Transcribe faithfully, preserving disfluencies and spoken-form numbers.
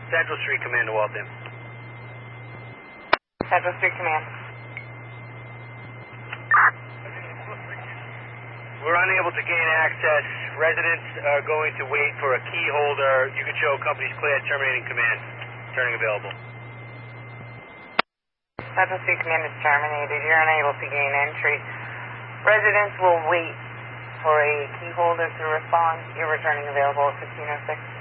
Central Street Command to Waltham. Central Street Command. We're unable to gain access. Residents are going to wait for a key holder. You can show company's clear, terminating command. Turning available. Central Street Command is terminated. You're unable to gain entry. Residents will wait for a key holder to respond. You're returning available at fifteen oh six.